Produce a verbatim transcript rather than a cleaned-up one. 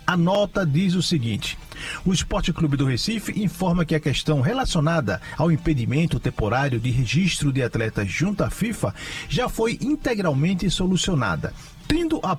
A nota diz o seguinte: o Esporte Clube do Recife informa que a questão relacionada ao impedimento temporário de registro de atletas junto à FIFA já foi integralmente solucionada, tendo a